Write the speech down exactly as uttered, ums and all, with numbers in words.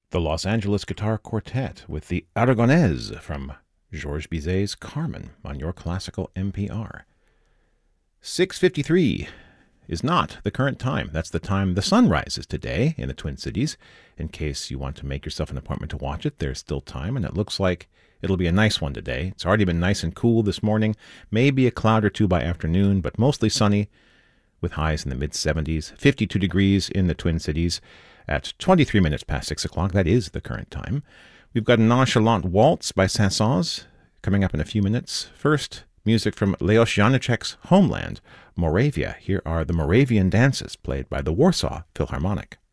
the Los Angeles Guitar Quartet with the Aragonese from Georges Bizet's Carmen on your classical N P R. six fifty-three is not the current time. That's the time the sun rises today in the Twin Cities. In case you want to make yourself an appointment to watch it, there's still time, and it looks like it'll be a nice one today. It's already been nice and cool this morning, maybe a cloud or two by afternoon, but mostly sunny with highs in the mid seventies, fifty-two degrees in the Twin Cities at twenty-three minutes past six o'clock. That is the current time. We've got a Nonchalant Waltz by Saint-Saëns coming up in a few minutes. First, music from Leos Janáček's homeland, Moravia. Here are the Moravian dances played by the Warsaw Philharmonic.